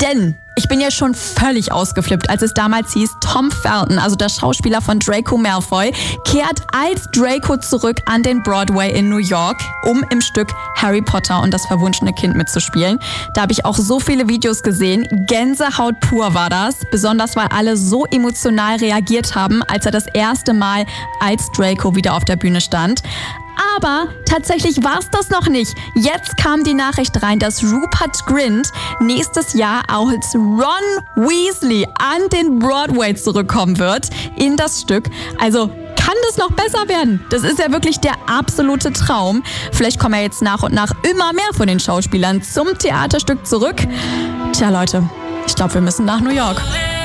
Denn ich bin ja schon völlig ausgeflippt, als es damals hieß, Tom Felton, also der Schauspieler von Draco Malfoy, kehrt als Draco zurück an den Broadway in New York, um im Stück Harry Potter und das verwunschene Kind mitzuspielen. Da habe ich auch so viele Videos gesehen. Gänsehaut pur war das, besonders weil alle so emotional reagiert haben, als er das erste Mal als Draco wieder auf der Bühne stand. Aber tatsächlich war es das noch nicht. Jetzt kam die Nachricht rein, dass Rupert Grint nächstes Jahr auch als Ron Weasley an den Broadway zurückkommen wird in das Stück. Also kann das noch besser werden? Das ist ja wirklich der absolute Traum. Vielleicht kommen ja jetzt nach und nach immer mehr von den Schauspielern zum Theaterstück zurück. Tja Leute, ich glaube, wir müssen nach New York.